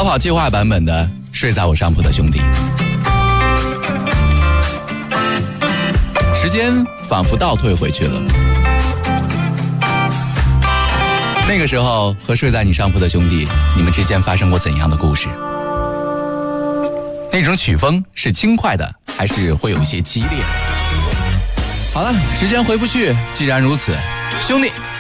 逃跑计划版本的睡在我上铺的兄弟。时间仿佛倒退回去了，那个时候和睡在你上铺的兄弟，你们之间发生过怎样的故事？那种曲风是轻快的，还是会有一些激烈？好了，时间回不去，既然如此，兄弟